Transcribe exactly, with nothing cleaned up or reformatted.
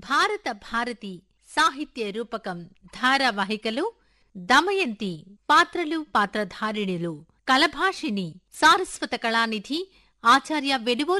భారత భారతి సాహిత్య రూపకం ధారావాహికలో దమయంతి పాత్రలు పాత్రధారిణులు కలభాషిణి సారస్వత కళానిధి ఆచార్య వెనువోలు